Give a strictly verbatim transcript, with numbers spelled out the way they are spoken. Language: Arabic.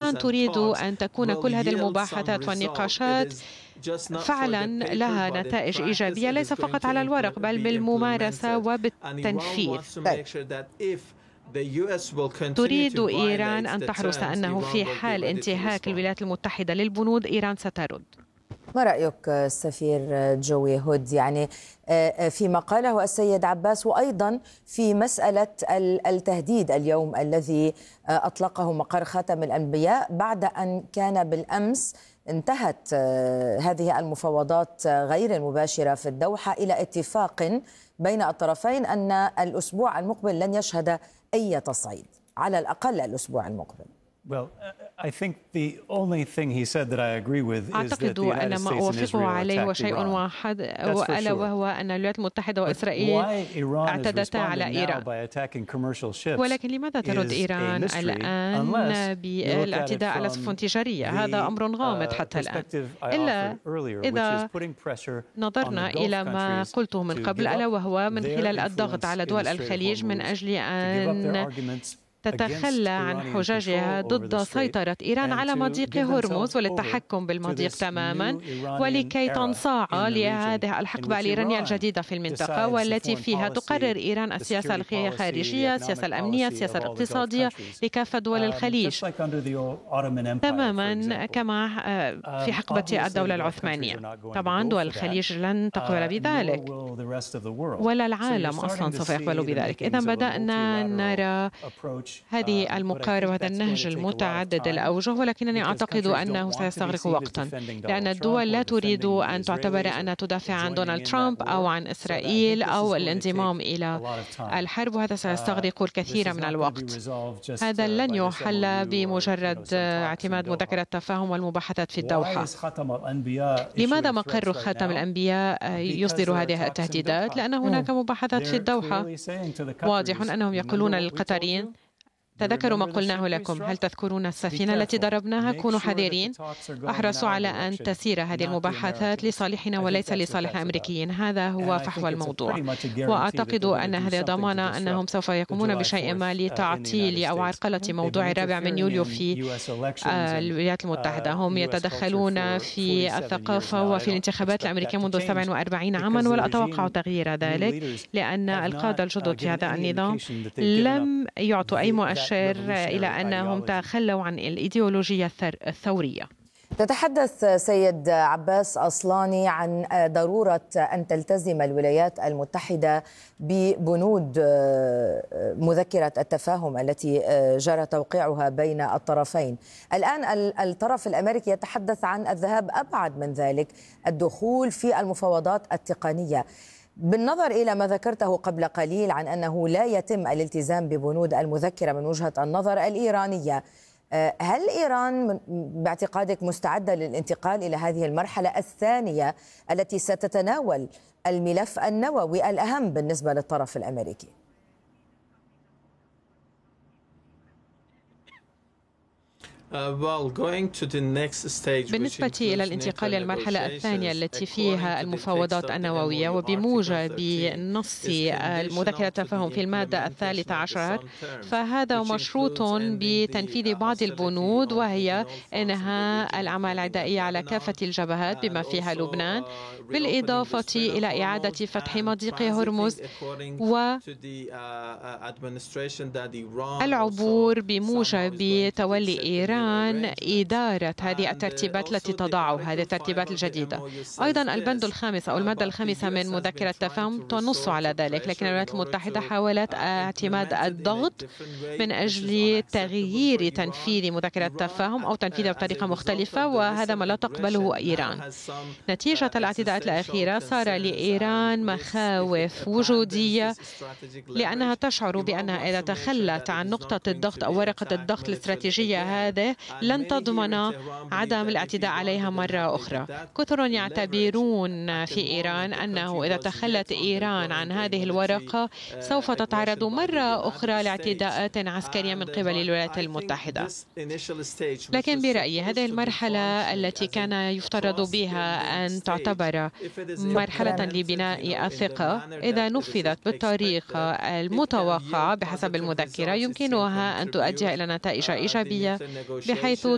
إيران تريد أن تكون كل هذه المباحثات والنقاشات فعلا لها نتائج إيجابية ليس فقط على الورق بل بالممارسة وبالتنفيذ. تريد إيران أن تحرص أنه في حال انتهاك الولايات المتحدة للبنود إيران سترد. ما رأيك السفير جوي هود يعني فيما قاله السيد عباس وأيضا في مسألة التهديد اليوم الذي أطلقه مقر خاتم الأنبياء بعد أن كان بالأمس انتهت هذه المفاوضات غير المباشرة في الدوحة إلى اتفاق بين الطرفين أن الأسبوع المقبل لن يشهد أي تصعيد على الأقل الأسبوع المقبل؟ أعتقد أن ما أوافقه عليه هو شيء واحد وألا وهو أن الولايات المتحدة وإسرائيل اعتدتا على إيران. ولكن لماذا ترد إيران الآن بالاعتداء على سفن تجارية؟ هذا أمر غامض حتى الآن، إلا إذا نظرنا إلى ما قلته من قبل ألا وهو من خلال الضغط على دول الخليج من أجل أن تتخلى عن حججها ضد سيطرة إيران على مضيق هرمز وللتحكم بالمضيق تماما، ولكي تنصاع لهذه الحقبة الإيرانية الجديدة في المنطقة والتي فيها تقرر إيران السياسة الخارجية، السياسة الأمنية، السياسة الاقتصادية لكافة دول الخليج تماما كما في حقبة الدولة العثمانية. طبعا دول الخليج لن تقبل بذلك ولا العالم أصلا سوف يقبل بذلك. إذا بدأنا نرى هذه المقاربة هذا النهج المتعدد الأوجه، ولكنني أعتقد أنه سيستغرق وقتا لأن الدول لا تريد أن تعتبر أنها تدافع عن دونالد ترامب أو عن إسرائيل أو الانضمام إلى الحرب، وهذا سيستغرق الكثير من الوقت. هذا لن يحل بمجرد اعتماد مذكرة التفاهم والمباحثات في الدوحة. لماذا مقر خاتم الأنبياء يصدر هذه التهديدات؟ لأن هناك مباحثات في الدوحة. واضح أنهم يقولون للقطريين تذكروا ما قلناه لكم، هل تذكرون السفينة التي ضربناها؟ كونوا حذرين، احرصوا على أن تسير هذه المباحثات لصالحنا وليس لصالح الأمريكيين. هذا هو فحوى الموضوع، وأعتقد أن هذه ضمانة أنهم سوف يقومون بشيء ما لتعطيل أو عرقلة موضوع الرابع من يوليو في الولايات المتحدة. هم يتدخلون في الثقافة وفي الانتخابات الأمريكية منذ سبع وأربعين عاما ولا أتوقع تغيير ذلك، لأن القادة الجدد في هذا النظام لم يعطوا أي مؤشر إلى أنهم تخلوا عن الإيديولوجية الثورية. تتحدث سيد عباس أصلاني عن ضرورة أن تلتزم الولايات المتحدة ببنود مذكرة التفاهم التي جرى توقيعها بين الطرفين. الآن الطرف الأمريكي يتحدث عن الذهاب أبعد من ذلك، الدخول في المفاوضات التقنية. بالنظر إلى ما ذكرته قبل قليل عن أنه لا يتم الالتزام ببنود المذكرة من وجهة النظر الإيرانية، هل إيران باعتقادك مستعدة للانتقال إلى هذه المرحلة الثانية التي ستتناول الملف النووي الأهم بالنسبة للطرف الأمريكي؟ بالنسبة إلى الانتقال إلى المرحلة الثانية التي فيها المفاوضات النووية وبموجب نص المذكرة التفاهم في المادة الثالثة عشر، فهذا مشروط بتنفيذ بعض البنود، وهي إنهاء الأعمال العدائية على كافة الجبهات بما فيها لبنان، بالإضافة إلى إعادة فتح مضيق هرمز والعبور بموجب تولي إيران إدارة هذه الترتيبات التي تضعها، هذه الترتيبات الجديدة. أيضا البند الخامس أو المادة الخامسة من مذكرة التفاهم تنص على ذلك، لكن الولايات المتحدة حاولت اعتماد الضغط من أجل تغيير تنفيذ مذكرة التفاهم أو تنفيذها بطريقة مختلفة، وهذا ما لا تقبله إيران. نتيجة الاعتداءات الأخيرة صار لإيران مخاوف وجودية، لأنها تشعر بأنها إذا تخلت عن نقطة الضغط أو ورقة الضغط الاستراتيجية هذه لن تضمن عدم الاعتداء عليها مرة أخرى. كثر يعتبرون في إيران أنه إذا تخلت إيران عن هذه الورقة سوف تتعرض مرة أخرى لاعتداءات عسكرية من قبل الولايات المتحدة. لكن برأيي هذه المرحلة التي كان يفترض بها أن تعتبر مرحلة لبناء الثقة، إذا نفذت بالطريقة المتوقعة بحسب المذكرة يمكنها أن تؤدي إلى نتائج إيجابية، بحيث